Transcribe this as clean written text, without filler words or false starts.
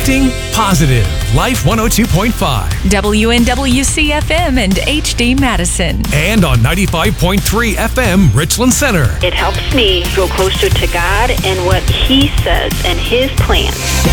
Uplifting, positive. Life 102.5. WNWC-FM and HD Madison. And on 95.3 FM, Richland Center. It helps me grow closer to God and what He says and His plans.